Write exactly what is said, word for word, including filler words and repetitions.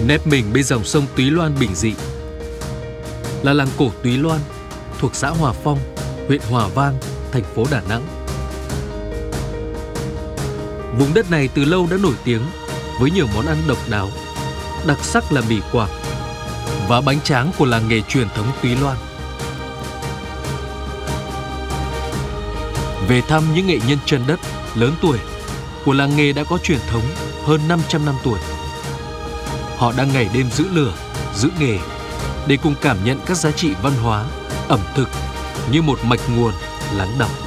nép mình bên dòng sông Túy Loan bình dị. Là làng cổ Túy Loan, thuộc xã Hòa Phong, huyện Hòa Vang, thành phố Đà Nẵng. Vùng đất này từ lâu đã nổi tiếng với nhiều món ăn độc đáo, đặc sắc là mì Quảng và bánh tráng của làng nghề truyền thống Túy Loan. Về thăm những nghệ nhân chân đất lớn tuổi của làng nghề đã có truyền thống hơn năm trăm năm tuổi. Họ đang ngày đêm giữ lửa, giữ nghề để cùng cảm nhận các giá trị văn hóa, ẩm thực như một mạch nguồn lắng đọng.